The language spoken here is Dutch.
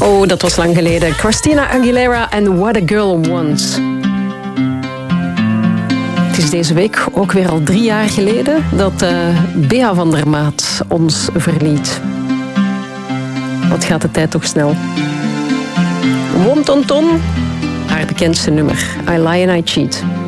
Oh, dat was lang geleden. Christina Aguilera en What a Girl Wants. Het is deze week ook weer al 3 jaar geleden dat Bea van der Maat ons verliet. Wat gaat de tijd toch snel. Won Ton Ton, haar bekendste nummer. I Lie and I Cheat.